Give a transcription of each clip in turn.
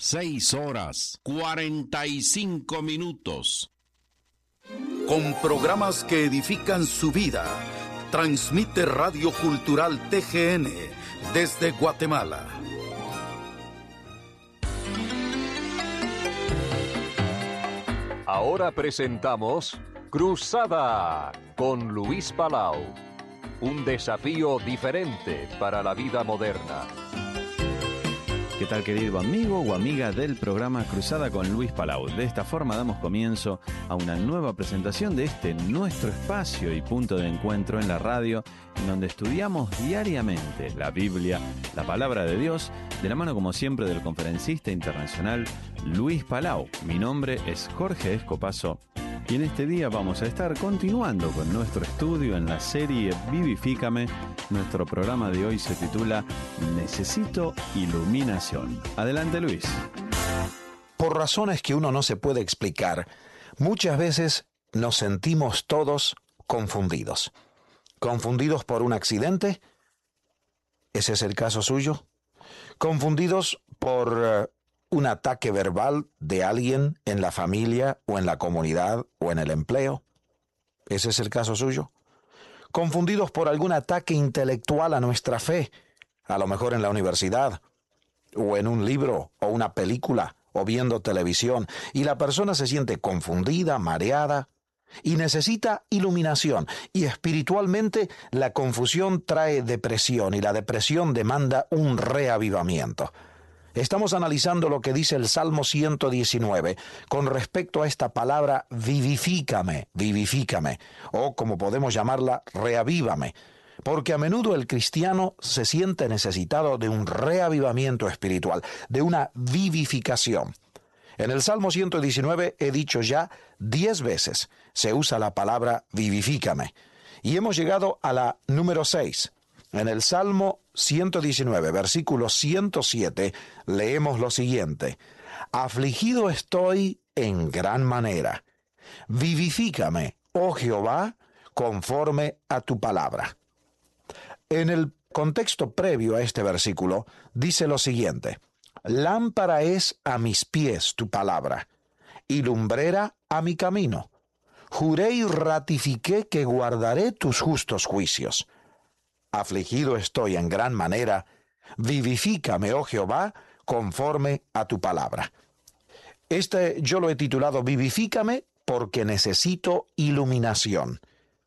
6 horas 45 minutos. Con programas que edifican su vida, transmite Radio Cultural TGN desde Guatemala. Ahora presentamos Cruzada con Luis Palau. Un desafío diferente para la vida moderna. ¿Qué tal, querido amigo o amiga del programa Cruzada con Luis Palau? De esta forma damos comienzo a una nueva presentación de este nuestro espacio y punto de encuentro en la radio, en donde estudiamos diariamente la Biblia, la palabra de Dios, de la mano como siempre del conferencista internacional Luis Palau. Mi nombre es Jorge Escopazo y en este día vamos a estar continuando con nuestro estudio en la serie Vivifícame. Nuestro programa de hoy se titula Necesito Iluminación. Adelante, Luis. Por razones que uno no se puede explicar, muchas veces nos sentimos todos confundidos. ¿Confundidos por un accidente? ¿Ese es el caso suyo? ¿Confundidos por un ataque verbal de alguien en la familia o en la comunidad o en el empleo? ¿Ese es el caso suyo? ¿Confundidos por algún ataque intelectual a nuestra fe, a lo mejor en la universidad, o en un libro, o una película, o viendo televisión, y la persona se siente confundida, mareada, y necesita iluminación, y espiritualmente la confusión trae depresión, y la depresión demanda un reavivamiento? Estamos analizando lo que dice el Salmo 119 con respecto a esta palabra vivifícame, vivifícame, o como podemos llamarla, reavívame, porque a menudo el cristiano se siente necesitado de un reavivamiento espiritual, de una vivificación. En el Salmo 119 he dicho ya 10 veces, se usa la palabra vivifícame, y hemos llegado a la número 6. En el Salmo 119, versículo 107, leemos lo siguiente: Afligido estoy en gran manera. Vivifícame, oh Jehová, conforme a tu palabra. En el contexto previo a este versículo, dice lo siguiente: Lámpara es a mis pies tu palabra, y lumbrera a mi camino. Juré y ratifiqué que guardaré tus justos juicios. Afligido estoy en gran manera, vivifícame, oh Jehová, conforme a tu palabra. Yo lo he titulado Vivifícame porque necesito iluminación.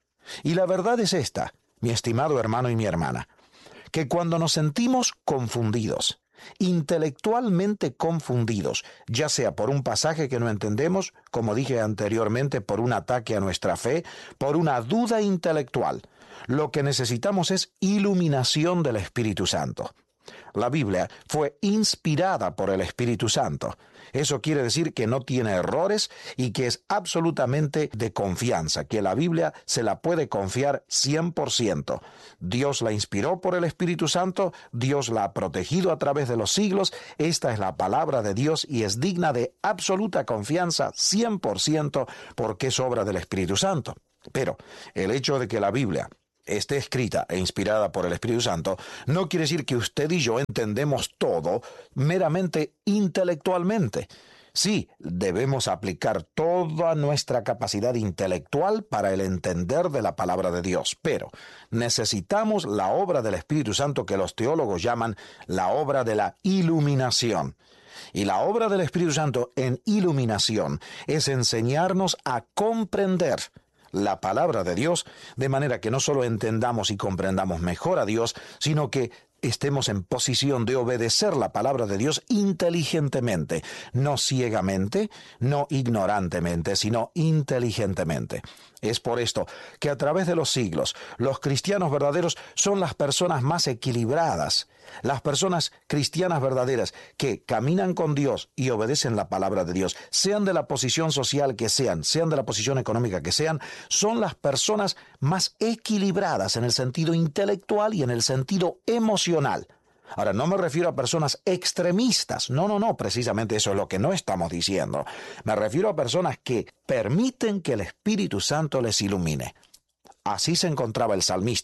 Y la verdad es esta, mi estimado hermano y mi hermana, que cuando nos sentimos confundidos, intelectualmente confundidos, ya sea por un pasaje que no entendemos, como dije anteriormente, por un ataque a nuestra fe, por una duda intelectual, lo que necesitamos es iluminación del Espíritu Santo. La Biblia fue inspirada por el Espíritu Santo. Eso quiere decir que no tiene errores y que es absolutamente de confianza, que la Biblia se la puede confiar 100%. Dios la inspiró por el Espíritu Santo, Dios la ha protegido a través de los siglos. Esta es la palabra de Dios y es digna de absoluta confianza 100% porque es obra del Espíritu Santo. Pero el hecho de que la Biblia esté escrita e inspirada por el Espíritu Santo, no quiere decir que usted y yo entendemos todo meramente intelectualmente. Sí, debemos aplicar toda nuestra capacidad intelectual para el entender de la palabra de Dios, pero necesitamos la obra del Espíritu Santo que los teólogos llaman la obra de la iluminación. Y la obra del Espíritu Santo en iluminación es enseñarnos a comprender la palabra de Dios, de manera que no solo entendamos y comprendamos mejor a Dios, sino que estemos en posición de obedecer la palabra de Dios inteligentemente, no ciegamente, no ignorantemente, sino inteligentemente. Es por esto que a través de los siglos, los cristianos verdaderos son las personas más equilibradas, las personas cristianas verdaderas que caminan con Dios y obedecen la palabra de Dios, sean de la posición social que sean de la posición económica que sean, son las personas más equilibradas en el sentido intelectual y en el sentido emocional. Ahora, no me refiero a personas extremistas, no, precisamente eso es lo que no estamos diciendo. Me refiero a personas que permiten que el Espíritu Santo les ilumine. Así se encontraba el salmista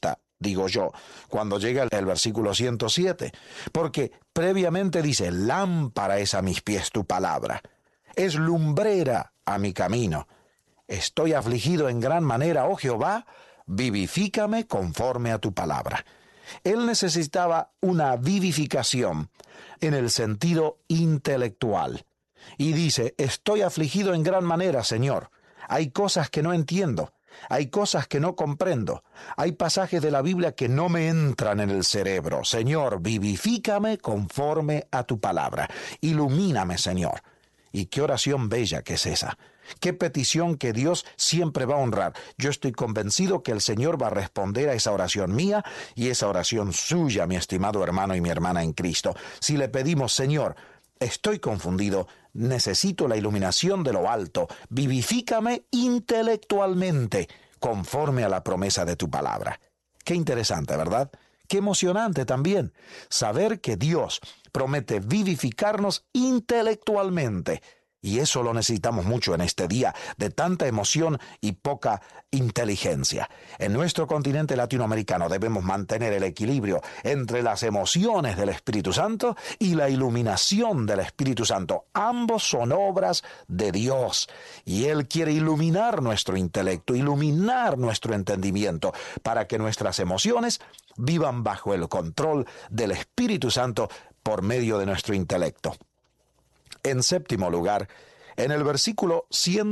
digo yo, cuando llega el versículo 107, porque previamente dice, lámpara es a mis pies tu palabra, es lumbrera a mi camino. Estoy afligido en gran manera, oh Jehová, vivifícame conforme a tu palabra. Él necesitaba una vivificación en el sentido intelectual. Y dice, estoy afligido en gran manera, Señor. Hay cosas que no entiendo, hay cosas que no comprendo, hay pasajes de la Biblia que no me entran en el cerebro. Señor, vivifícame conforme a tu palabra. Ilumíname, Señor. Y qué oración bella que es esa. Qué petición que Dios siempre va a honrar. Yo estoy convencido que el Señor va a responder a esa oración mía y esa oración suya, mi estimado hermano y mi hermana en Cristo. Si le pedimos, Señor, estoy confundido, necesito la iluminación de lo alto, vivifícame intelectualmente conforme a la promesa de tu palabra. Qué interesante, ¿verdad? Qué emocionante también saber que Dios promete vivificarnos intelectualmente. Y eso lo necesitamos mucho en este día de tanta emoción y poca inteligencia. En nuestro continente latinoamericano debemos mantener el equilibrio entre las emociones del Espíritu Santo y la iluminación del Espíritu Santo. Ambos son obras de Dios. Y Él quiere iluminar nuestro intelecto, iluminar nuestro entendimiento, para que nuestras emociones vivan bajo el control del Espíritu Santo por medio de nuestro intelecto. En séptimo lugar, en el versículo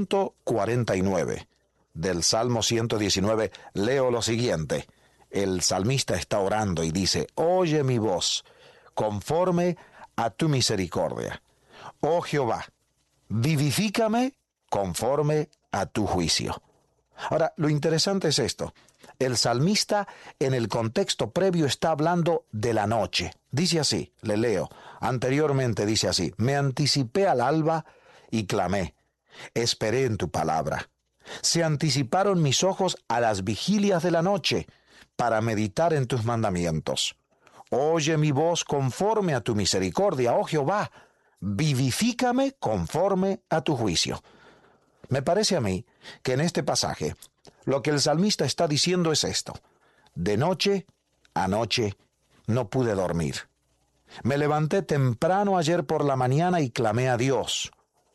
149 del Salmo 119, leo lo siguiente. El salmista está orando y dice, oye mi voz, conforme a tu misericordia. Oh Jehová, vivifícame conforme a tu juicio. Ahora, lo interesante es esto. El salmista en el contexto previo está hablando de la noche. Dice así, le leo, anteriormente dice así, me anticipé al alba y clamé, esperé en tu palabra. Se anticiparon mis ojos a las vigilias de la noche para meditar en tus mandamientos. Oye mi voz conforme a tu misericordia, oh Jehová, vivifícame conforme a tu juicio. Me parece a mí que en este pasaje lo que el salmista está diciendo es esto. De noche a noche no pude dormir. Me levanté temprano ayer por la mañana y clamé a Dios.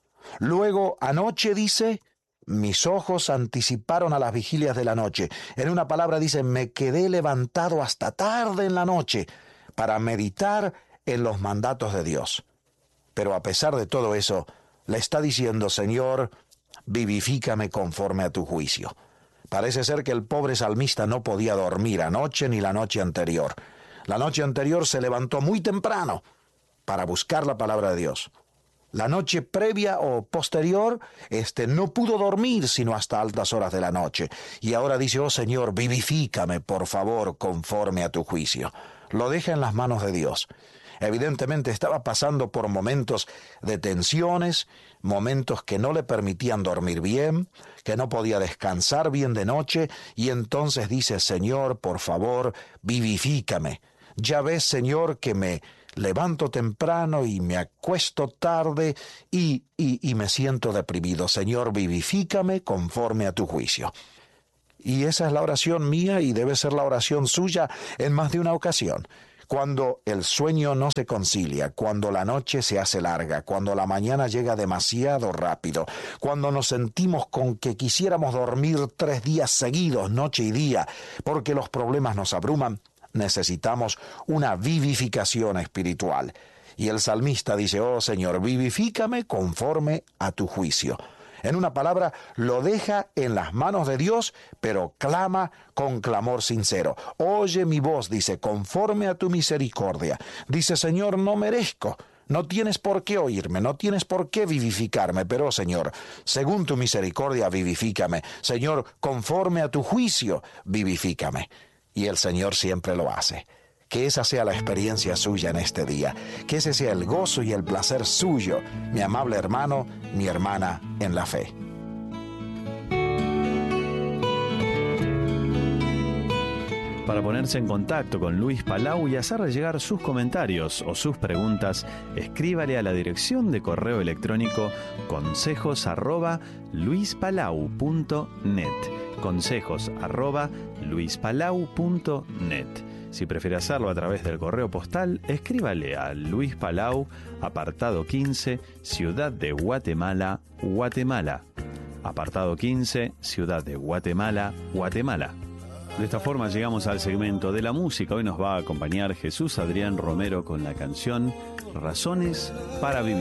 Luego anoche, dice, mis ojos anticiparon a las vigilias de la noche. En una palabra dice, me quedé levantado hasta tarde en la noche para meditar en los mandatos de Dios. Pero a pesar de todo eso, le está diciendo, Señor, vivifícame conforme a tu juicio. Parece ser que el pobre salmista no podía dormir anoche ni la noche anterior. La noche anterior se levantó muy temprano para buscar la palabra de Dios. La noche previa o posterior, no pudo dormir sino hasta altas horas de la noche. Y ahora dice, oh Señor, vivifícame, por favor, conforme a tu juicio. Lo deja en las manos de Dios. Evidentemente estaba pasando por momentos de tensiones, momentos que no le permitían dormir bien, que no podía descansar bien de noche, y entonces dice, Señor, por favor, vivifícame. Ya ves, Señor, que me levanto temprano y me acuesto tarde y me siento deprimido. Señor, vivifícame conforme a tu juicio. Y esa es la oración mía y debe ser la oración suya en más de una ocasión. Cuando el sueño no se concilia, cuando la noche se hace larga, cuando la mañana llega demasiado rápido, cuando nos sentimos con que quisiéramos dormir 3 días seguidos, noche y día, porque los problemas nos abruman, necesitamos una vivificación espiritual. Y el salmista dice, oh Señor, vivifícame conforme a tu juicio. En una palabra, lo deja en las manos de Dios, pero clama con clamor sincero. Oye mi voz, dice, conforme a tu misericordia. Dice, Señor, no merezco, no tienes por qué oírme, no tienes por qué vivificarme, pero, Señor, según tu misericordia, vivifícame. Señor, conforme a tu juicio, vivifícame. Y el Señor siempre lo hace. Que esa sea la experiencia suya en este día. Que ese sea el gozo y el placer suyo, mi amable hermano, mi hermana en la fe. Para para ponerse en contacto con Luis Palau y hacerle llegar sus comentarios o sus preguntas, escríbale a la dirección de correo electrónico consejos@luispalau.net. consejos@luispalau.net. Si prefiere hacerlo a través del correo postal, escríbale a Luis Palau, apartado 15, Ciudad de Guatemala, Guatemala. Apartado 15, Ciudad de Guatemala, Guatemala. De esta forma llegamos al segmento de la música. Hoy nos va a acompañar Jesús Adrián Romero con la canción Razones para Vivir.